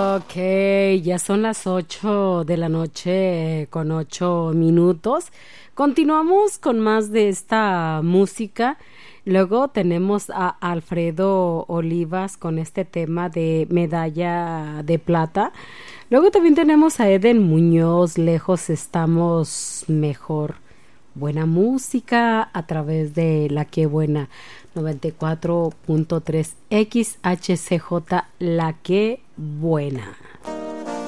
Ok, ya son las 8 de la noche con 8 minutos. Continuamos con más de esta música. Luego tenemos a Alfredo Olivas con este tema de medalla de plata. Luego también tenemos a Eden Muñoz, lejos estamos mejor. Buena música a través de La Que Buena 94.3 XHCJ La Que Buena.